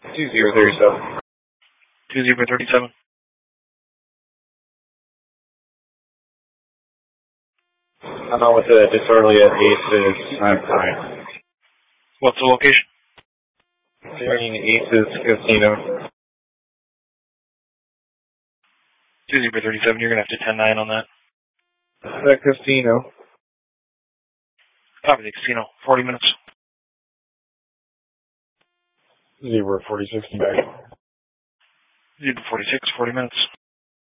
2037. 2037. I'm out with the disorderly at Aces. I'm fine. What's the location? Turning Aces Casino. 2037, you're going to have to 10-9 on that. The casino. Copy the casino. 40 minutes. 046 back. 046, 40 minutes.